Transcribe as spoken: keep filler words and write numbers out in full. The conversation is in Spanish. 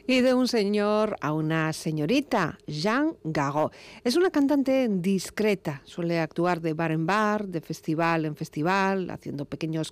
Y de un señor a una señorita, Jeanne Garraud. Es una cantante discreta, suele actuar de bar en bar, de festival en festival, haciendo pequeños